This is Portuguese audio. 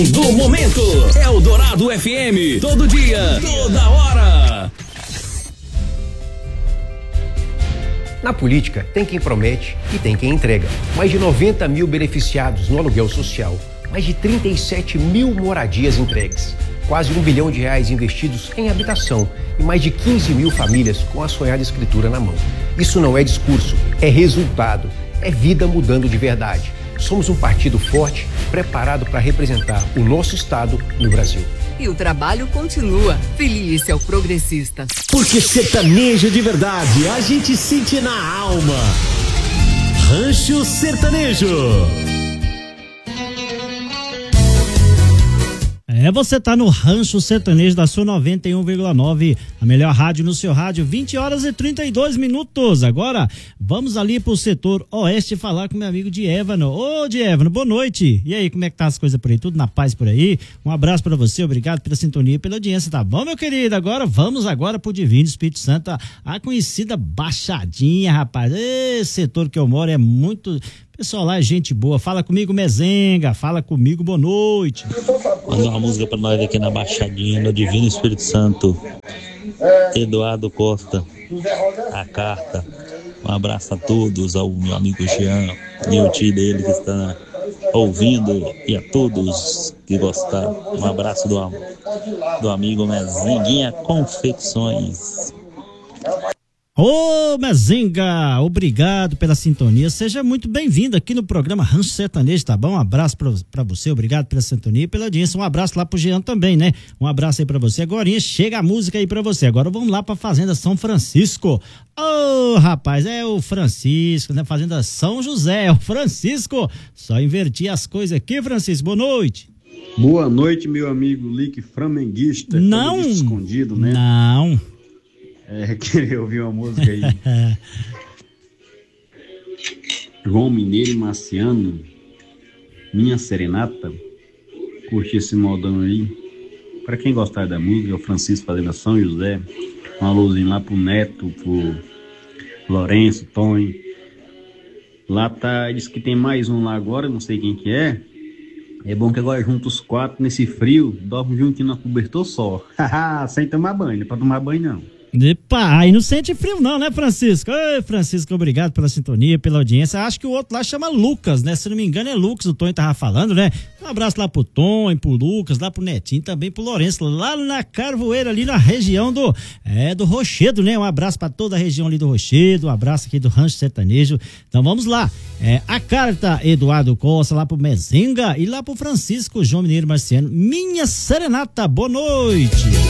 Do momento, Eldorado FM, todo dia, toda hora. Na política, tem quem promete e tem quem entrega. Mais de 90 mil beneficiados no aluguel social, mais de 37 mil moradias entregues, quase R$1 bilhão investidos em habitação e mais de 15 mil famílias com a sonhada escritura na mão. Isso não é discurso, é resultado, é vida mudando de verdade. Somos um partido forte, preparado para representar o nosso estado no Brasil. E o trabalho continua. Feliz é o progressista. Porque sertanejo de verdade, a gente sente na alma. Rancho Sertanejo. Você tá no Rancho Sertanejo da sua 91,9, a melhor rádio no seu rádio, 20h32. Agora, vamos ali pro setor oeste falar com meu amigo Diévano. Ô, Diévano, boa noite. E aí, como é que tá as coisas por aí? Tudo na paz por aí? Um abraço pra você, obrigado pela sintonia e pela audiência, tá bom, meu querido? Vamos pro Divino Espírito Santo, a conhecida Baixadinha, rapaz. Esse setor que eu moro é muito... Pessoal lá é gente boa. Fala comigo, Mezenga. Fala comigo, boa noite. Manda uma música pra nós aqui na Baixadinha, no Divino Espírito Santo. Eduardo Costa, a carta. Um abraço a todos, ao meu amigo Jean e o tio dele que está ouvindo e a todos que gostaram. Um abraço do amigo Mezenguinha Confecções. Ô, Mezenga, obrigado pela sintonia, seja muito bem-vindo aqui no programa Rancho Sertanejo, tá bom? Um abraço pra você, obrigado pela sintonia e pela audiência, um abraço lá pro Jean também, né? Um abraço aí pra você, agorinha chega a música aí pra você, agora vamos lá pra Fazenda São Francisco. Ô, rapaz, é o Francisco, né? Fazenda São José, é o Francisco, só inverti as coisas aqui, Francisco, boa noite. Boa noite, meu amigo Lick Flamenguista. Não, escondido, né? Não. Queria ouvir uma música aí. João Mineiro e Marciano, Minha Serenata. Curti esse modão aí. Pra quem gostar da música, é o Francisco Fazenda São José. Um alôzinho lá pro Neto, pro Lourenço, Tony. Lá tá, diz que tem mais um lá agora, não sei quem que é. É bom que agora junto os quatro nesse frio, dorme juntinho na cobertor só. Sem tomar banho, não é pra tomar banho não. Epa, aí não sente frio não, né, Francisco? Oi, Francisco, obrigado pela sintonia, pela audiência. Acho que o outro lá chama Lucas, né? Se não me engano é Lucas, o Tonho tava falando, né? Um abraço lá pro Tonho, pro Lucas, lá pro Netinho, também pro Lourenço, lá na Carvoeira, ali na região do Rochedo, né? Um abraço pra toda a região ali do Rochedo, um abraço aqui do Rancho Sertanejo. Então vamos lá, a carta Eduardo Costa, lá pro Mezenga e lá pro Francisco João Mineiro Marciano. Minha Serenata, boa noite.